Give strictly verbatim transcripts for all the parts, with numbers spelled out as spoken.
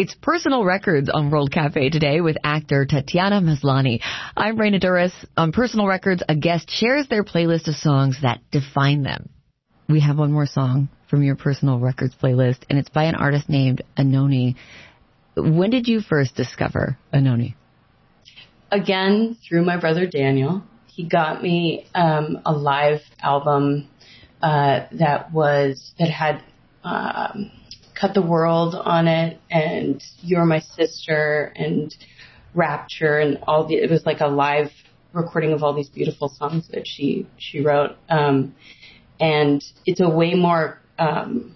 It's Personal Records on World Cafe today with actor Tatiana Maslany. I'm Raina Douris. On Personal Records, a guest shares their playlist of songs that define them. We have one more song from your Personal Records playlist, and it's by an artist named Anohni. When did you first discover Anohni? Again, through my brother Daniel. He got me um, a live album uh, that was that had um, Cut the World on it, and You're My Sister, and Rapture, and all the. It was like a live recording of all these beautiful songs that she she wrote, um, and it's a way more um,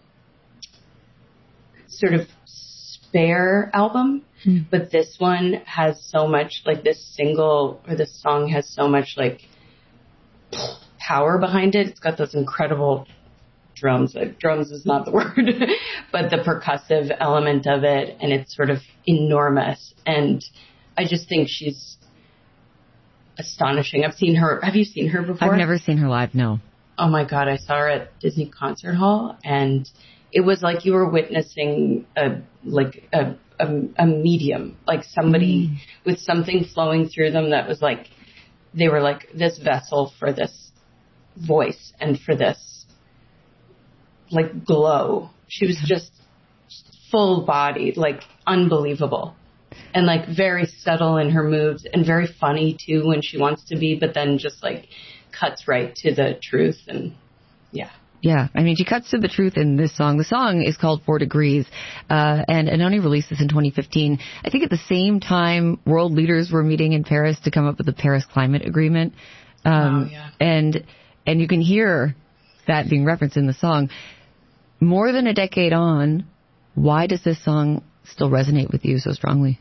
sort of spare album. Mm. But this one has so much, like this single or this song has so much like power behind it. It's got those incredible drums. Like, drums is not the word, but the percussive element of it, and it's sort of enormous. And I just think she's astonishing. I've seen her. Have you seen her before? I've never seen her live, no. Oh my God, I saw her at Disney Concert Hall, and it was like you were witnessing a like a a, a medium, like somebody mm. with something flowing through them that was like they were like this vessel for this voice and for this like glow. She was just full bodied, like unbelievable, and like very subtle in her moves and very funny too when she wants to be, but then just like cuts right to the truth. And yeah. Yeah, I mean, she cuts to the truth in this song. The song is called Four Degrees, uh, and Anohni released this in twenty fifteen. I think at the same time, world leaders were meeting in Paris to come up with the Paris Climate Agreement. Um, oh, yeah. And and you can hear that being referenced in the song. More than a decade on, why does this song still resonate with you so strongly?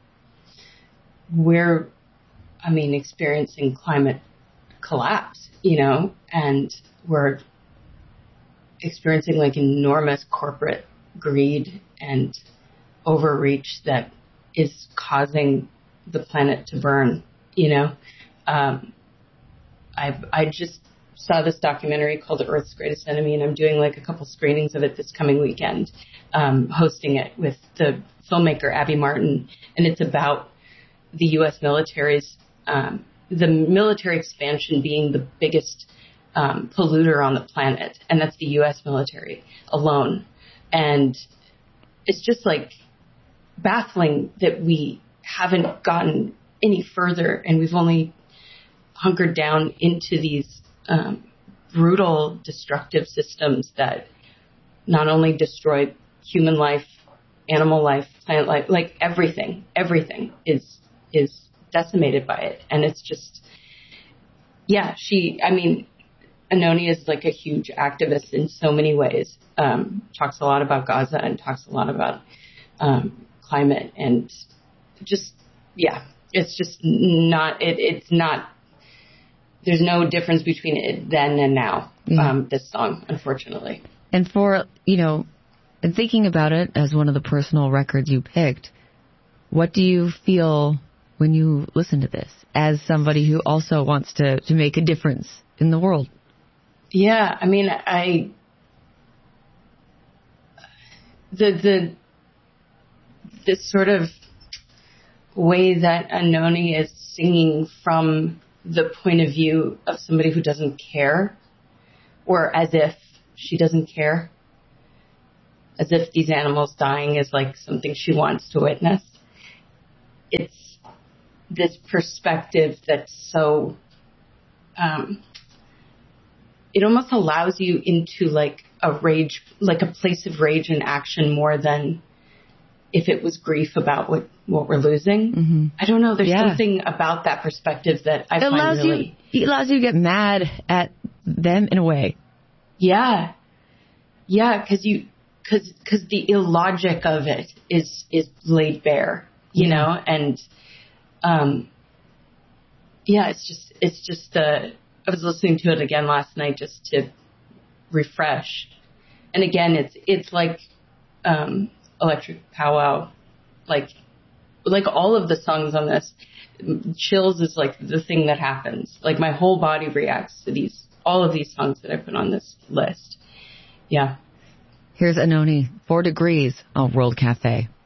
We're, I mean, experiencing climate collapse, you know, and we're experiencing like enormous corporate greed and overreach that is causing the planet to burn, you know. Um, I I just saw this documentary called The Earth's Greatest Enemy, and I'm doing like a couple screenings of it this coming weekend, um, hosting it with the filmmaker Abby Martin, and it's about the U S military's, um, the military expansion being the biggest Um, polluter on the planet, and that's the U S military alone. And it's just like baffling that we haven't gotten any further, and we've only hunkered down into these um, brutal, destructive systems that not only destroy human life, animal life, plant life, like everything, everything is is decimated by it. And it's just, yeah, she, I mean, Anohni is like a huge activist in so many ways. Um, talks a lot about Gaza and talks a lot about um, climate, and just, yeah, it's just not, it, it's not, there's no difference between it then and now, yeah. um, this song, unfortunately. And for, you know, and thinking about it as one of the personal records you picked, what do you feel when you listen to this as somebody who also wants to, to make a difference in the world? Yeah, I mean, I, the, the, this sort of way that Anohni is singing from the point of view of somebody who doesn't care, or as if she doesn't care, as if these animals dying is like something she wants to witness. It's this perspective that's so, um, it almost allows you into like a rage, like a place of rage and action more than if it was grief about what, what we're losing. Mm-hmm. I don't know. There's yeah. something about that perspective that I it find allows really... You, it allows you to get mad at them in a way. Yeah. Yeah, because you, cause, cause the illogic of it is, is laid bare, you yeah. know? And, um, yeah, it's just, it's just, uh, I was listening to it again last night just to refresh. And again, it's it's like um, Electric Powwow, like like all of the songs on this. Chills is like the thing that happens. Like my whole body reacts to these, all of these songs that I put on this list. Yeah. Here's Anohni, Four Degrees on World Cafe.